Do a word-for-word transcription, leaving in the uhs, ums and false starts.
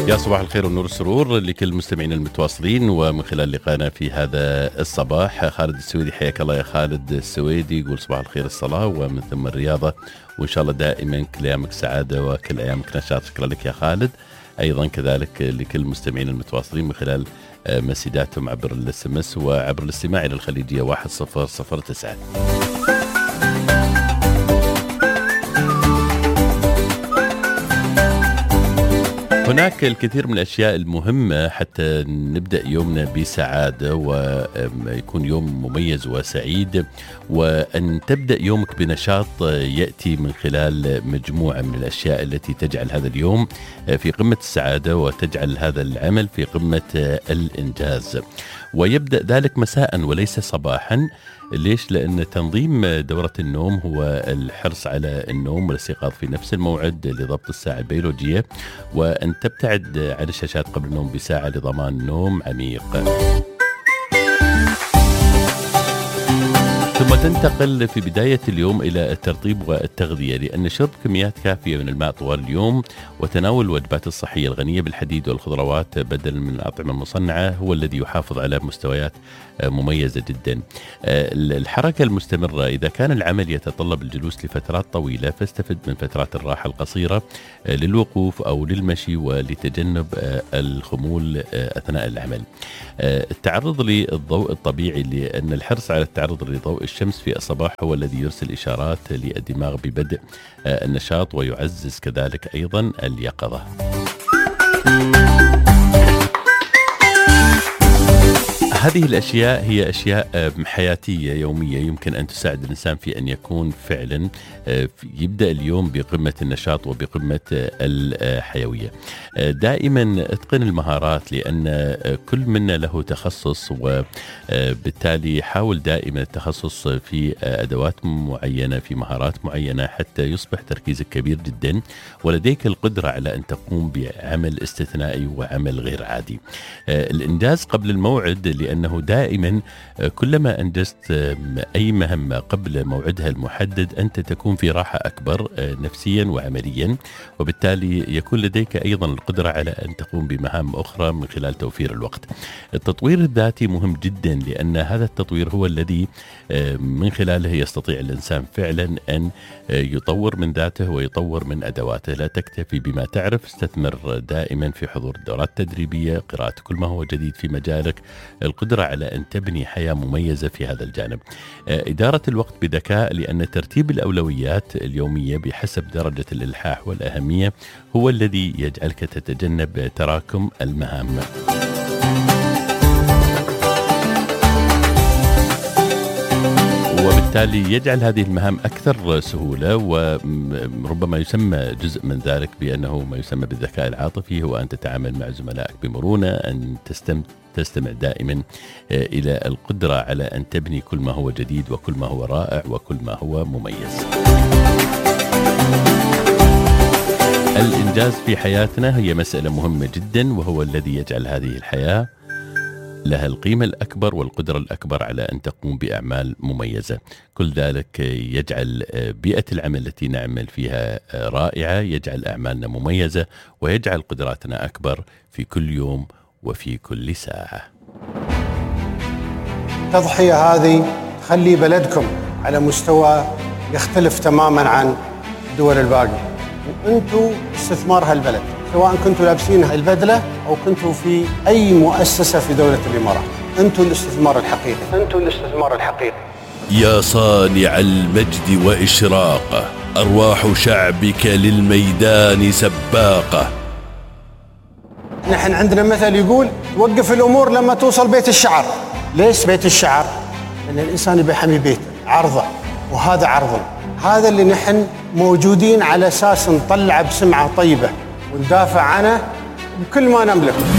يا صباح الخير والنور والسرور لكل المستمعين المتواصلين. ومن خلال لقائنا في هذا الصباح خالد السويدي، حياك الله يا خالد السويدي. يقول صباح الخير الصلاة ومن ثم الرياضة، وإن شاء الله دائما كل أيامك سعادة وكل أيامك نشاط. شكرا لك يا خالد. أيضا كذلك لكل المستمعين المتواصلين من خلال مسيداتهم عبر الاس ام اس وعبر الاستماع إلى الخليجية واحد صفر صفر تسعة. هناك الكثير من الأشياء المهمة حتى نبدأ يومنا بسعادة ويكون يوم مميز وسعيد، وأن تبدأ يومك بنشاط يأتي من خلال مجموعة من الأشياء التي تجعل هذا اليوم في قمة السعادة وتجعل هذا العمل في قمة الإنجاز. ويبدأ ذلك مساء وليس صباحا. ليش؟ لأن تنظيم دورة النوم هو الحرص على النوم والاستيقاظ في نفس الموعد لضبط الساعة البيولوجية، وأن تبتعد عن الشاشات قبل النوم بساعة لضمان نوم عميق. ثم تنتقل في بداية اليوم إلى الترطيب والتغذية، لأن شرب كميات كافية من الماء طوال اليوم وتناول الوجبات الصحية الغنية بالحديد والخضروات بدلا من الأطعمة المصنعة هو الذي يحافظ على مستويات مميزة جدا. الحركة المستمرة، إذا كان العمل يتطلب الجلوس لفترات طويلة فاستفد من فترات الراحة القصيرة للوقوف أو للمشي ولتجنب الخمول أثناء العمل. التعرض للضوء الطبيعي، لأن الحرص على التعرض لضوء الشمس في الصباح هو الذي يرسل إشارات للدماغ ببدء النشاط ويعزز كذلك أيضا اليقظة. هذه الأشياء هي أشياء حياتية يومية يمكن أن تساعد الإنسان في أن يكون فعلا يبدأ اليوم بقمة النشاط وبقمة الحيوية. دائما اتقن المهارات، لأن كل منا له تخصص، وبالتالي حاول دائما التخصص في أدوات معينة في مهارات معينة حتى يصبح تركيزك كبير جدا ولديك القدرة على أن تقوم بعمل استثنائي وعمل غير عادي. الإنجاز قبل الموعد، لأنه دائما كلما أنجزت أي مهمة قبل موعدها المحدد أنت تكون في راحة أكبر نفسيا وعمليا، وبالتالي يكون لديك أيضا القدرة على أن تقوم بمهام أخرى من خلال توفير الوقت. التطوير الذاتي مهم جدا، لأن هذا التطوير هو الذي من خلاله يستطيع الإنسان فعلا أن يطور من ذاته ويطور من أدواته. لا تكتفي بما تعرف، استثمر دائما في حضور الدورات التدريبية، قراءة كل ما هو جديد في مجالك، القدرة على أن تبني حياة مميزة في هذا الجانب. إدارة الوقت بذكاء، لأن ترتيب الأولويات اليومية بحسب درجة الإلحاح والأهمية هو الذي يجعلك تتجنب تراكم المهام. وبالتالي يجعل هذه المهام أكثر سهولة، وربما يسمى جزء من ذلك بأنه ما يسمى بالذكاء العاطفي، هو أن تتعامل مع زملائك بمرونة، أن تستمتع تستمع دائما إلى القدرة على أن تبني كل ما هو جديد وكل ما هو رائع وكل ما هو مميز. الإنجاز في حياتنا هي مسألة مهمة جدا، وهو الذي يجعل هذه الحياة لها القيمة الأكبر والقدرة الأكبر على أن تقوم بأعمال مميزة. كل ذلك يجعل بيئة العمل التي نعمل فيها رائعة، يجعل أعمالنا مميزة، ويجعل قدراتنا أكبر في كل يوم وفي كل ساعة. التضحية هذه تخلي بلدكم على مستوى يختلف تماما عن الدول الباقية، وأنتوا استثمار هالبلد، سواء كنتوا لابسين البدلة أو كنتوا في أي مؤسسة في دولة الإمارات. أنتوا الاستثمار الحقيقي، أنتوا الاستثمار الحقيقي. يا صانع المجد وإشراقه، أرواح شعبك للميدان سباقة. نحن عندنا مثل يقول وقف الأمور لما توصل بيت الشعر. ليش بيت الشعر؟ لأن الإنسان بيحمي بيته، عرضه، وهذا عرضنا. هذا اللي نحن موجودين على أساس نطلع بسمعة طيبة وندافع عنه بكل ما نملك.